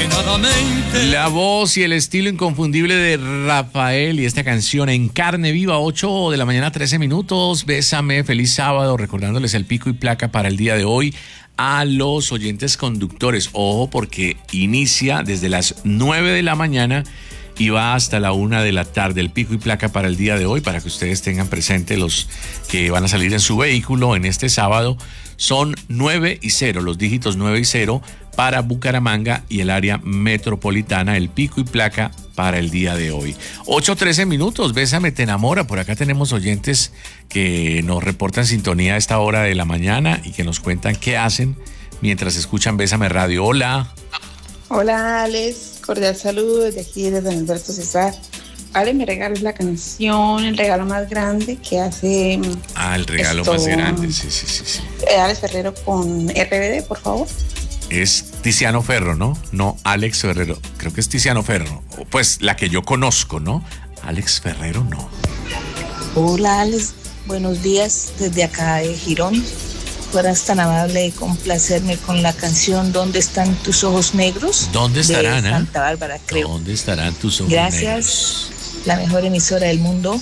desafortunadamente. La voz y el estilo inconfundible de Rafael y esta canción en carne viva, 8 de la mañana, 13 minutos. Bésame, feliz sábado, recordándoles el pico y placa para el día de hoy a los oyentes conductores. Ojo, porque inicia desde las 9 de la mañana y va hasta la 1 de la tarde el pico y placa para el día de hoy, para que ustedes tengan presente los que van a salir en su vehículo en este sábado. Son 9 y 0, los dígitos 9 y 0 para Bucaramanga y el área metropolitana, el pico y placa para el día de hoy. 8:13 minutos, Bésame te enamora. Por acá tenemos oyentes que nos reportan sintonía a esta hora de la mañana y que nos cuentan qué hacen mientras escuchan Bésame Radio. Hola. Hola, Alex. Cordial saludo desde aquí, desde Alberto César. Ale, me regalas la canción, el regalo más grande que hace... El regalo más grande, sí. Alex Ferrero con RBD, por favor. Es Tiziano Ferro, ¿no? No, Alex Ferrero. Creo que es Tiziano Ferro. Pues la que yo conozco, ¿no? Alex Ferrero, no. Hola, Alex. Buenos días desde acá de Girón. Fueras tan amable de complacerme con la canción ¿Dónde están tus ojos negros? ¿Dónde estarán, de Santa Bárbara, creo. ¿Dónde estarán tus ojos negros? Gracias. La mejor emisora del mundo.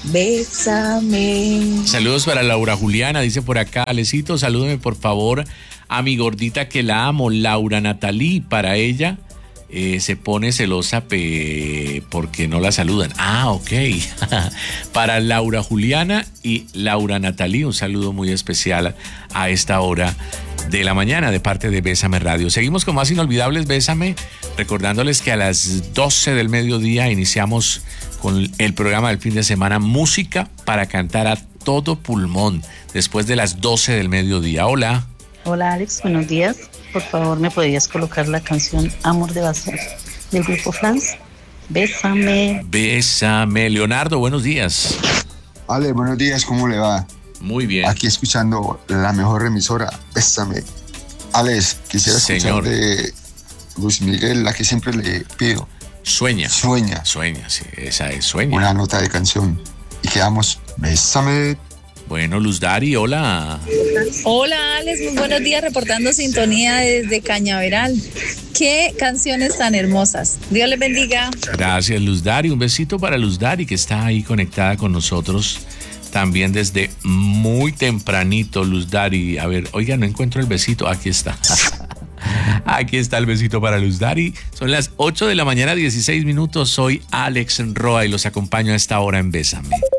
Bésame. Saludos para Laura Juliana, dice por acá, Alecito, salúdeme por favor a mi gordita que la amo, Laura Natalí. Para ella se pone celosa porque no la saludan. Ok. Para Laura Juliana y Laura Natalí, un saludo muy especial a esta hora de la mañana de parte de Bésame Radio. Seguimos con más inolvidables Bésame, recordándoles que a las 12 del mediodía iniciamos con el programa del fin de semana, música para cantar a todo pulmón, después de las 12 del mediodía. Hola. Hola, Alex, buenos días. Por favor, ¿me podrías colocar la canción Amor de Bazar del grupo France? Bésame. Bésame. Leonardo, buenos días. Ale, buenos días, ¿cómo le va? Muy bien. Aquí escuchando la mejor emisora, Bésame. Alex, quisiera escuchar de Luis Miguel, la que siempre le pido. Sueña, sí, esa es Sueña. Una nota de canción. Y quedamos, Bésame. Bueno, Luz Dari, hola. Hola, Alex, muy buenos días, reportando sintonía desde Cañaveral. Qué canciones tan hermosas. Dios les bendiga. Gracias, Luz Dari. Un besito para Luz Dari, que está ahí conectada con nosotros también desde muy tempranito, Luz Dari. A ver, oiga, no encuentro el besito. Aquí está. Aquí está el besito para Luz Dari. Son las 8 de la mañana, 16 minutos. Soy Alex Roa y los acompaño a esta hora en Bésame.